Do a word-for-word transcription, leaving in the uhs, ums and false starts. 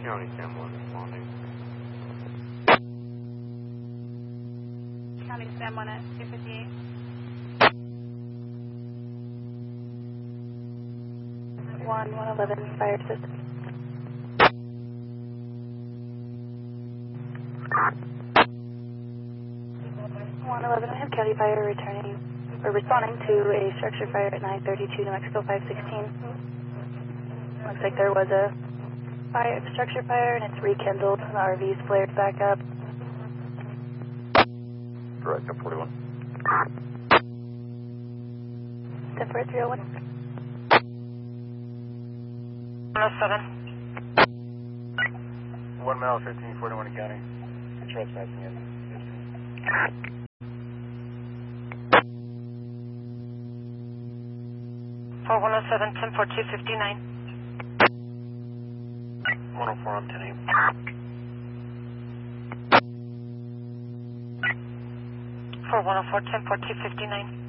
County Sam one responding. County Sam one at two fifty-eight. one one eleven fire system. one eleven, I have County Fire returning, or responding to a structure fire at nine thirty-two New Mexico five sixteen. Looks like there was a fire, structure fire and it's rekindled. The R V's flared back up. Direct up forty-one. Temporary three oh one. one oh seven. One mile, fifteen forty-one County. Trespassing in. four one oh seven, ten four two fifty-nine. one oh four, I'm ten eight. four one oh four, ten four two fifty-nine.